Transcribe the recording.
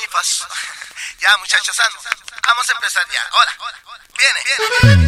rifas. Ya, muchachos, ando. Vamos a empezar ya. Hola. Viene.